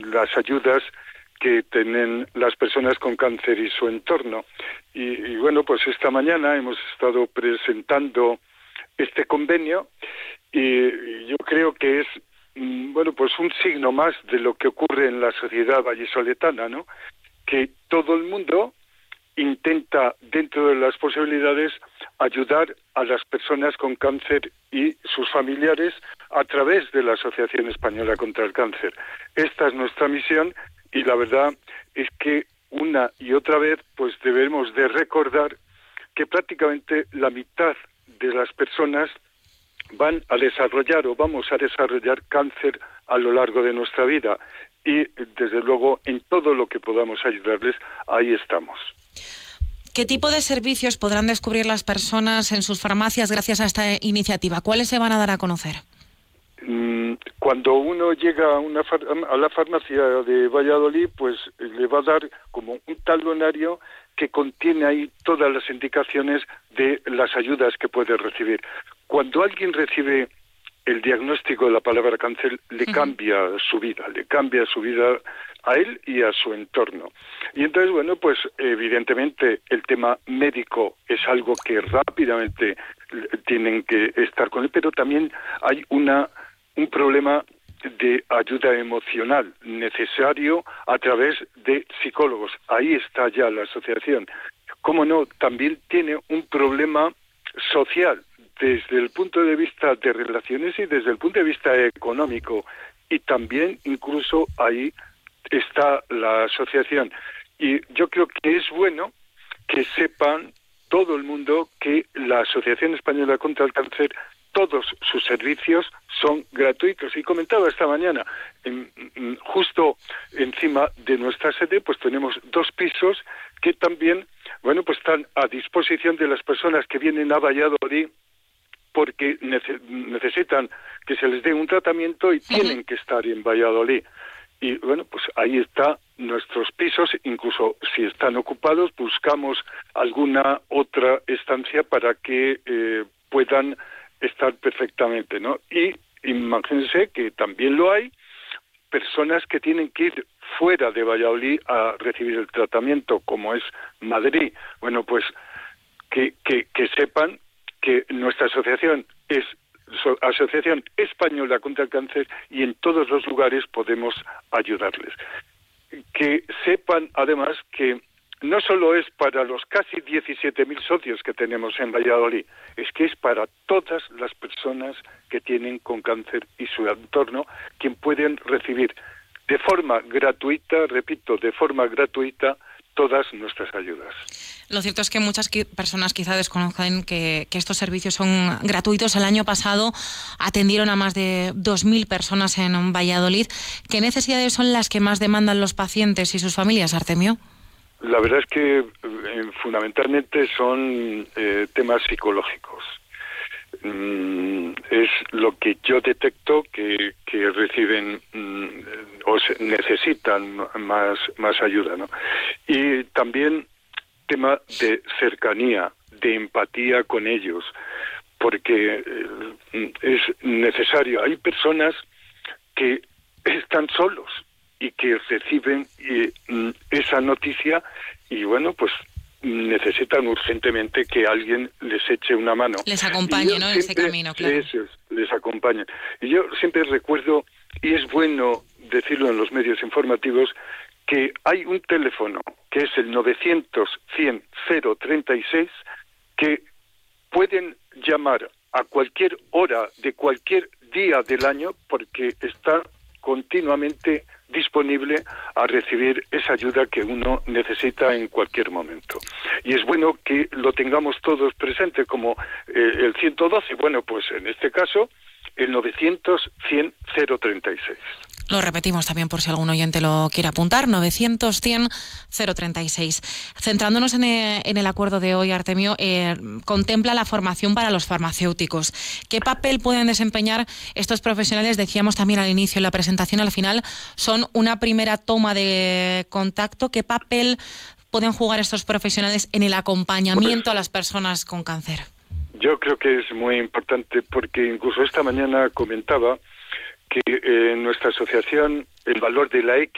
las ayudas que tienen las personas con cáncer y su entorno. Y bueno, pues esta mañana hemos estado presentando este convenio y yo creo que es bueno, pues un signo más de lo que ocurre en la sociedad vallisoletana, ¿no? Que todo el mundo intenta, dentro de las posibilidades, ayudar a las personas con cáncer y sus familiares a través de la Asociación Española contra el Cáncer. Esta es nuestra misión y la verdad es que una y otra vez pues debemos de recordar que prácticamente la mitad de las personas van a desarrollar o vamos a desarrollar cáncer a lo largo de nuestra vida y desde luego en todo lo que podamos ayudarles, ahí estamos. ¿Qué tipo de servicios podrán descubrir las personas en sus farmacias gracias a esta iniciativa? ¿Cuáles se van a dar a conocer? Cuando uno llega a la farmacia de Valladolid, pues le va a dar como un talonario que contiene ahí todas las indicaciones de las ayudas que puede recibir. Cuando alguien recibe el diagnóstico de la palabra cáncer, le cambia su vida a él y a su entorno. Y entonces, bueno, pues evidentemente el tema médico es algo que rápidamente tienen que estar con él, pero también hay un problema de ayuda emocional necesario a través de psicólogos. Ahí está ya la asociación. Cómo no, también tiene un problema social desde el punto de vista de relaciones y desde el punto de vista económico. Y también incluso ahí está la asociación. Y yo creo que es bueno que sepan todo el mundo que la Asociación Española contra el Cáncer, todos sus servicios son gratuitos. Y comentaba esta mañana, justo encima de nuestra sede, pues tenemos 2 pisos que también, bueno, pues están a disposición de las personas que vienen a Valladolid porque necesitan que se les dé un tratamiento y tienen que estar en Valladolid. Y bueno, pues ahí están nuestros pisos, incluso si están ocupados, buscamos alguna otra estancia para que puedan estar perfectamente, ¿no? Y imagínense que también lo hay, personas que tienen que ir fuera de Valladolid a recibir el tratamiento, como es Madrid. Bueno, pues que sepan que nuestra asociación es Asociación Española contra el Cáncer y en todos los lugares podemos ayudarles. Que sepan además que no solo es para los casi 17.000 socios que tenemos en Valladolid, es que es para todas las personas que tienen con cáncer y su entorno, quien pueden recibir de forma gratuita, repito, de forma gratuita, todas nuestras ayudas. Lo cierto es que muchas personas quizá desconozcan que estos servicios son gratuitos. El año pasado atendieron a más de 2.000 personas en Valladolid. ¿Qué necesidades son las que más demandan los pacientes y sus familias, Artemio? La verdad es que fundamentalmente son temas psicológicos. Es lo que yo detecto que reciben o necesitan más ayuda, ¿no? Y también tema de cercanía, de empatía con ellos, porque es necesario. Hay personas que están solos y que reciben esa noticia y bueno, pues necesitan urgentemente que alguien les eche una mano. Les acompañe, ¿no? En ese camino, claro. Les acompañen. Y yo siempre recuerdo, y es bueno decirlo en los medios informativos, que hay un teléfono que es el 900-100-036 que pueden llamar a cualquier hora de cualquier día del año porque está continuamente disponible a recibir esa ayuda que uno necesita en cualquier momento. Y es bueno que lo tengamos todos presente como el 112, bueno, pues en este caso el 900-100-036. Lo repetimos también por si algún oyente lo quiere apuntar, 900-100-036. Centrándonos en el acuerdo de hoy, Artemio, contempla la formación para los farmacéuticos. ¿Qué papel pueden desempeñar estos profesionales? Decíamos también al inicio, en la presentación, al final, son una primera toma de contacto. ¿Qué papel pueden jugar estos profesionales en el acompañamiento a las personas con cáncer? Yo creo que es muy importante porque incluso esta mañana comentaba que en nuestra asociación el valor de la X